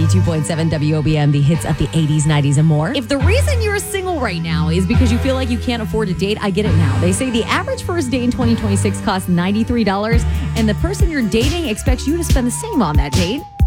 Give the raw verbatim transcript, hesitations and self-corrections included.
ninety-two point seven W O B M, the hits of the eighties, nineties, and more. If the reason you're single right now is because you feel like you can't afford to date, I get it now. They say the average first date in twenty twenty-six costs ninety-three dollars, and the person you're dating expects you to spend the same on that date.